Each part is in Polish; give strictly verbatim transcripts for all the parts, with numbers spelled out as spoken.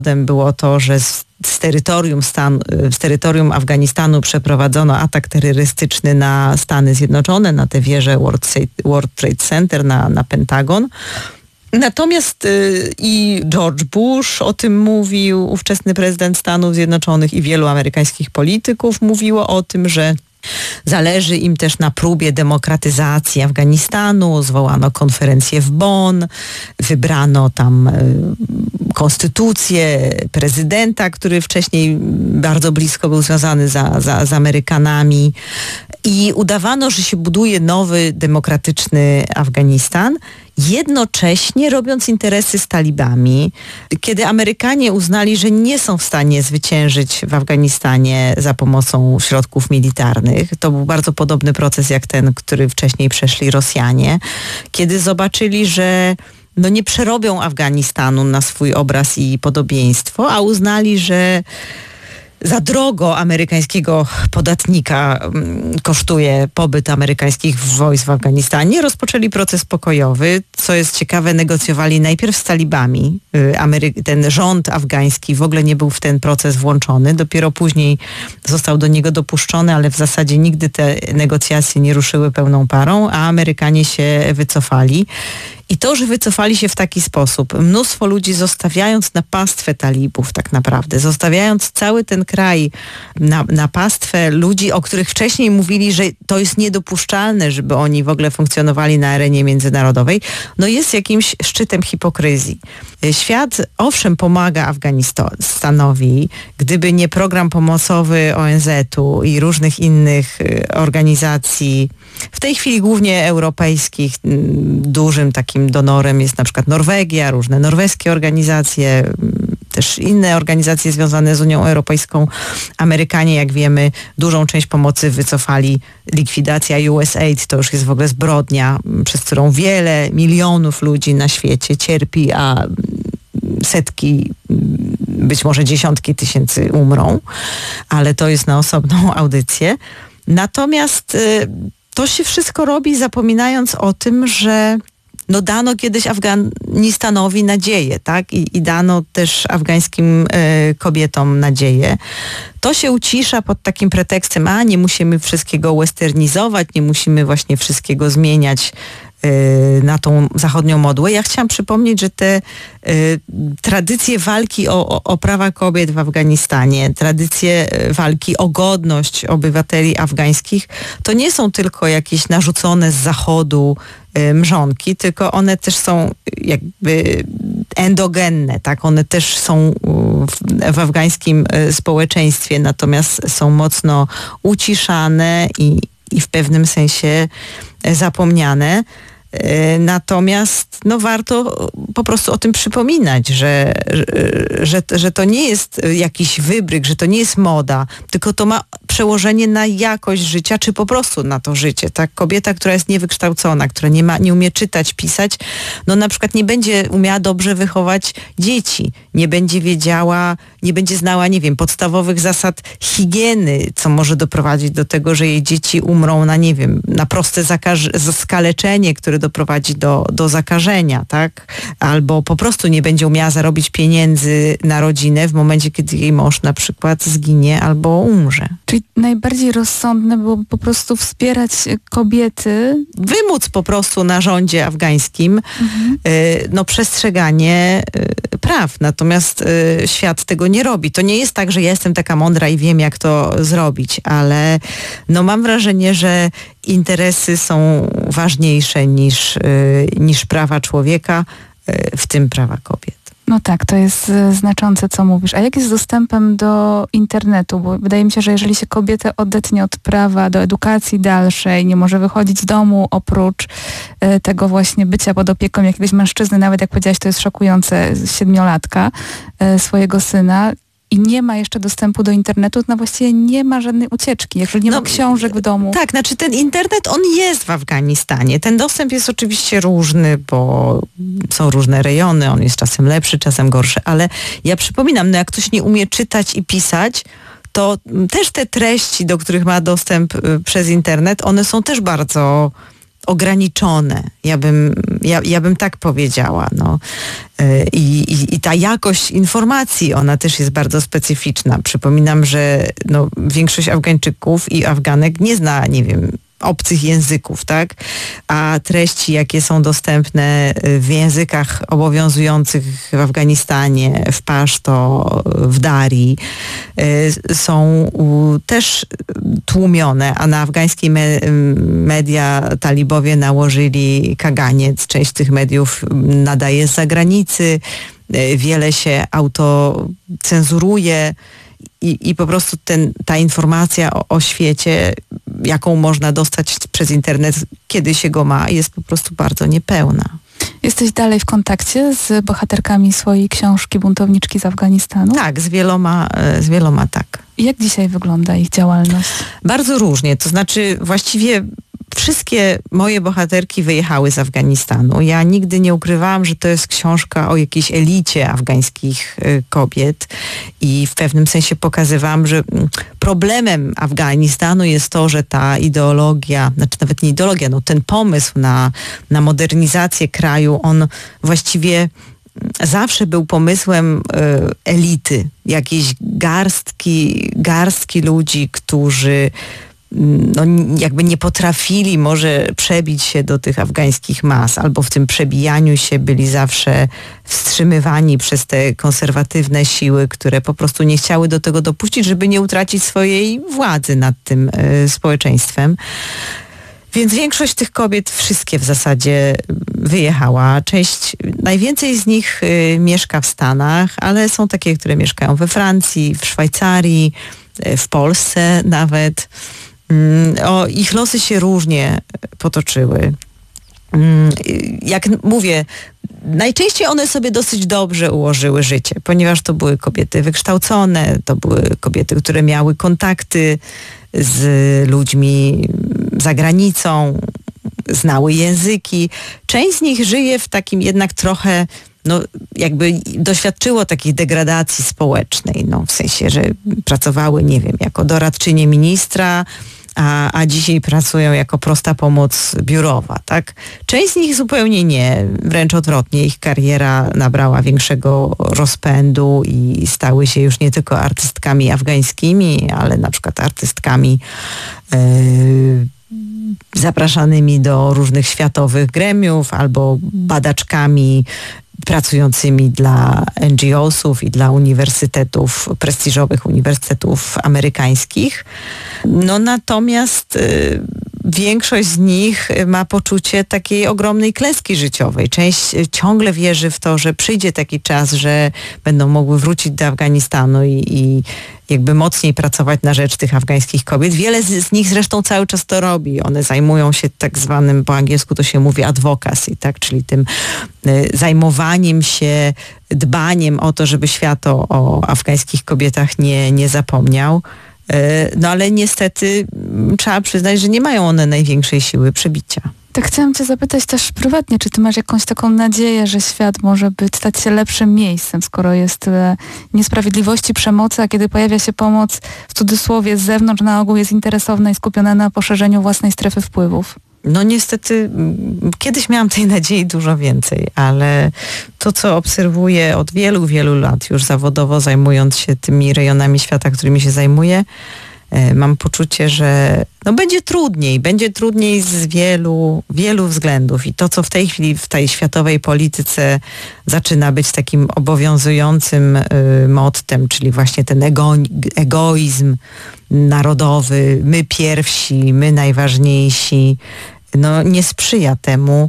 było to, że z, z, terytorium Stan, z terytorium Afganistanu przeprowadzono atak terrorystyczny na Stany Zjednoczone, na tę wieżę World, World Trade Center, na, na Pentagon. Natomiast y, i George Bush o tym mówił, ówczesny prezydent Stanów Zjednoczonych, i wielu amerykańskich polityków mówiło o tym, że zależy im też na próbie demokratyzacji Afganistanu. Zwołano konferencję w Bonn, wybrano tam y, konstytucję prezydenta, który wcześniej bardzo blisko był związany za, za, z Amerykanami, i udawano, że się buduje nowy, demokratyczny Afganistan, jednocześnie robiąc interesy z talibami. Kiedy Amerykanie uznali, że nie są w stanie zwyciężyć w Afganistanie za pomocą środków militarnych, to był bardzo podobny proces jak ten, który wcześniej przeszli Rosjanie, kiedy zobaczyli, że no nie przerobią Afganistanu na swój obraz i podobieństwo, a uznali, że za drogo amerykańskiego podatnika kosztuje pobyt amerykańskich wojsk w Afganistanie. Rozpoczęli proces pokojowy. Co jest ciekawe, negocjowali najpierw z talibami. Amery- ten rząd afgański w ogóle nie był w ten proces włączony. Dopiero później został do niego dopuszczony, ale w zasadzie nigdy te negocjacje nie ruszyły pełną parą, a Amerykanie się wycofali. I to, że wycofali się w taki sposób, mnóstwo ludzi zostawiając na pastwę talibów tak naprawdę, zostawiając cały ten kraj na, na pastwę ludzi, o których wcześniej mówili, że to jest niedopuszczalne, żeby oni w ogóle funkcjonowali na arenie międzynarodowej, no jest jakimś szczytem hipokryzji. Świat owszem pomaga Afganistanowi, gdyby nie program pomocowy O N Z-u i różnych innych organizacji, w tej chwili głównie europejskich, dużym takim donorem jest na przykład Norwegia, różne norweskie organizacje, też inne organizacje związane z Unią Europejską. Amerykanie, jak wiemy, dużą część pomocy wycofali. Likwidacja U S A I D to już jest w ogóle zbrodnia, przez którą wiele milionów ludzi na świecie cierpi, a setki, być może dziesiątki tysięcy umrą, ale to jest na osobną audycję. Natomiast to się wszystko robi zapominając o tym, że no dano kiedyś Afganistanowi nadzieję, tak? I, i dano też afgańskim y, kobietom nadzieję. To się ucisza pod takim pretekstem, a nie musimy wszystkiego westernizować, nie musimy właśnie wszystkiego zmieniać y, na tą zachodnią modłę. Ja chciałam przypomnieć, że te y, tradycje walki o, o, o prawa kobiet w Afganistanie, tradycje walki o godność obywateli afgańskich, to nie są tylko jakieś narzucone z zachodu mrzonki, tylko one też są jakby endogenne, tak? One też są w, w afgańskim społeczeństwie, natomiast są mocno uciszane i, i w pewnym sensie zapomniane. Natomiast no, warto po prostu o tym przypominać, że, że, że to nie jest jakiś wybryk, że to nie jest moda, tylko to ma przełożenie na jakość życia, czy po prostu na to życie. Tak? Kobieta, która jest niewykształcona, która nie ma, nie umie czytać, pisać, no na przykład nie będzie umiała dobrze wychować dzieci, nie będzie wiedziała, nie będzie znała, nie wiem, podstawowych zasad higieny, co może doprowadzić do tego, że jej dzieci umrą na, nie wiem, na proste zakaż- skaleczenie, które doprowadzi do, do zakażenia, tak? Albo po prostu nie będzie umiała zarobić pieniędzy na rodzinę w momencie, kiedy jej mąż na przykład zginie albo umrze. Czyli najbardziej rozsądne byłoby po prostu wspierać kobiety? Wymóc po prostu na rządzie afgańskim mhm. y, no, przestrzeganie y, praw. Natomiast y, świat tego nie robi. To nie jest tak, że ja jestem taka mądra i wiem, jak to zrobić, ale no, mam wrażenie, że interesy są ważniejsze niż, y, niż prawa człowieka, y, w tym prawa kobiet. No tak, to jest znaczące, co mówisz. A jak jest z dostępem do internetu? Bo wydaje mi się, że jeżeli się kobietę odetnie od prawa do edukacji dalszej, nie może wychodzić z domu oprócz y, tego właśnie bycia pod opieką jakiegoś mężczyzny, nawet jak powiedziałaś, to jest szokujące, siedmiolatka, y, swojego syna, i nie ma jeszcze dostępu do internetu, to no właściwie nie ma żadnej ucieczki, jeżeli nie no, ma książek w domu. Tak, znaczy ten internet, on jest w Afganistanie. Ten dostęp jest oczywiście różny, bo są różne rejony, on jest czasem lepszy, czasem gorszy, ale ja przypominam, no jak ktoś nie umie czytać i pisać, to też te treści, do których ma dostęp przez internet, one są też bardzo ograniczone. Ja bym, ja, ja bym tak powiedziała. No. I, i, I ta jakość informacji, ona też jest bardzo specyficzna. Przypominam, że no, większość Afgańczyków i Afganek nie zna, nie wiem, obcych języków, tak? A treści, jakie są dostępne w językach obowiązujących w Afganistanie, w paszto, w dari, są też tłumione, a na afgańskie me- media talibowie nałożyli kaganiec. Część tych mediów nadaje z zagranicy, wiele się autocenzuruje. I, I po prostu ten, ta informacja o, o świecie, jaką można dostać przez internet, kiedy się go ma, jest po prostu bardzo niepełna. Jesteś dalej w kontakcie z bohaterkami swojej książki Buntowniczki z Afganistanu? Tak, z wieloma, z wieloma tak. Jak dzisiaj wygląda ich działalność? Bardzo różnie, to znaczy właściwie wszystkie moje bohaterki wyjechały z Afganistanu. Ja nigdy nie ukrywałam, że to jest książka o jakiejś elicie afgańskich kobiet i w pewnym sensie pokazywałam, że problemem Afganistanu jest to, że ta ideologia, znaczy nawet nie ideologia, no ten pomysł na, na modernizację kraju, on właściwie zawsze był pomysłem y, elity, jakiejś garstki, garstki ludzi, którzy no, jakby nie potrafili może przebić się do tych afgańskich mas, albo w tym przebijaniu się byli zawsze wstrzymywani przez te konserwatywne siły, które po prostu nie chciały do tego dopuścić, żeby nie utracić swojej władzy nad tym y, społeczeństwem. Więc większość tych kobiet, wszystkie w zasadzie wyjechała. Część, najwięcej z nich y, mieszka w Stanach, ale są takie, które mieszkają we Francji, w Szwajcarii, y, w Polsce nawet. O, ich losy się różnie potoczyły. Jak mówię, najczęściej one sobie dosyć dobrze ułożyły życie, ponieważ to były kobiety wykształcone, to były kobiety, które miały kontakty z ludźmi za granicą, znały języki. Część z nich żyje w takim jednak trochę, no jakby doświadczyło takiej degradacji społecznej, no w sensie, że pracowały, nie wiem, jako doradczynie ministra, A, a dzisiaj pracują jako prosta pomoc biurowa, tak? Część z nich zupełnie nie, wręcz odwrotnie. Ich kariera nabrała większego rozpędu i stały się już nie tylko artystkami afgańskimi, ale na przykład artystkami yy, zapraszanymi do różnych światowych gremiów albo badaczkami pracującymi dla N G O sów i dla uniwersytetów, prestiżowych uniwersytetów amerykańskich. No natomiast y, większość z nich ma poczucie takiej ogromnej klęski życiowej. Część ciągle wierzy w to, że przyjdzie taki czas, że będą mogły wrócić do Afganistanu i, i jakby mocniej pracować na rzecz tych afgańskich kobiet. Wiele z, z nich zresztą cały czas to robi. One zajmują się tak zwanym, po angielsku to się mówi advocacy, tak? Czyli tym y, zajmowaniem się, dbaniem o to, żeby świat o, o afgańskich kobietach nie, nie zapomniał. No ale niestety trzeba przyznać, że nie mają one największej siły przebicia. Tak chciałam cię zapytać też prywatnie, czy ty masz jakąś taką nadzieję, że świat może być, stać się lepszym miejscem, skoro jest tyle niesprawiedliwości, przemocy, a kiedy pojawia się pomoc w cudzysłowie z zewnątrz, na ogół jest interesowna i skupiona na poszerzeniu własnej strefy wpływów? No niestety kiedyś miałam tej nadziei dużo więcej, ale to, co obserwuję od wielu, wielu lat już zawodowo, zajmując się tymi rejonami świata, którymi się zajmuję, mam poczucie, że no będzie trudniej, będzie trudniej z wielu, wielu względów i to, co w tej chwili w tej światowej polityce zaczyna być takim obowiązującym y, mottem, czyli właśnie ten ego, egoizm narodowy, my pierwsi, my najważniejsi, no nie sprzyja temu,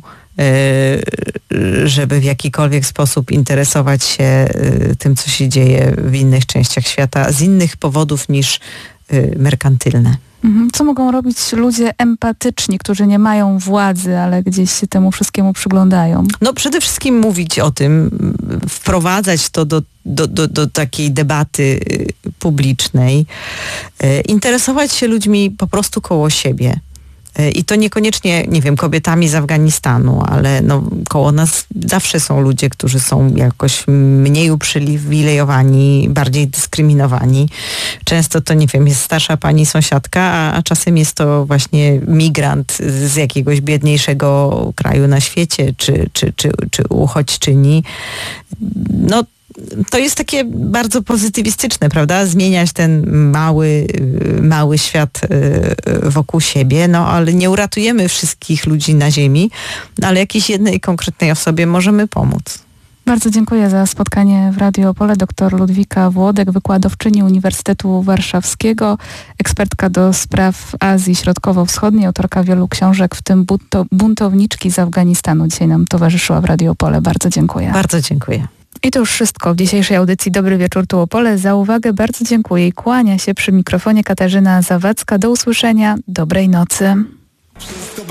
y, żeby w jakikolwiek sposób interesować się y, tym, co się dzieje w innych częściach świata z innych powodów niż merkantylne. Co mogą robić ludzie empatyczni, którzy nie mają władzy, ale gdzieś się temu wszystkiemu przyglądają? No przede wszystkim mówić o tym, wprowadzać to do, do, do, do takiej debaty publicznej, interesować się ludźmi po prostu koło siebie. I to niekoniecznie, nie wiem, kobietami z Afganistanu, ale no, koło nas zawsze są ludzie, którzy są jakoś mniej uprzywilejowani, bardziej dyskryminowani. Często to, nie wiem, jest starsza pani sąsiadka, a, a czasem jest to właśnie migrant z jakiegoś biedniejszego kraju na świecie, czy, czy, czy, czy uchodźczyni. No, to jest takie bardzo pozytywistyczne, prawda? Zmieniać ten mały, mały świat wokół siebie, no ale nie uratujemy wszystkich ludzi na ziemi, ale jakiejś jednej konkretnej osobie możemy pomóc. Bardzo dziękuję za spotkanie w Radiu Opole. Doktor Ludwika Włodek, wykładowczyni Uniwersytetu Warszawskiego, ekspertka do spraw Azji Środkowo-Wschodniej, autorka wielu książek, w tym Buntowniczki z Afganistanu. Dzisiaj nam towarzyszyła w Radiu Opole. Bardzo dziękuję. Bardzo dziękuję. I to już wszystko w dzisiejszej audycji Dobry Wieczór tu Opole. Za uwagę bardzo dziękuję i kłania się przy mikrofonie Katarzyna Zawadzka. Do usłyszenia. Dobrej nocy.